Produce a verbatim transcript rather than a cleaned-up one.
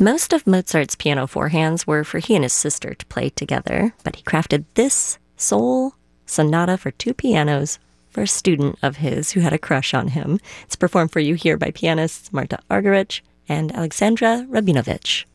Most of Mozart's piano forehands were for he and his sister to play together, but he crafted this sole sonata for two pianos for a student of his who had a crush on him. It's performed for you here by pianists Marta Argerich and Alexandra Rabinovich.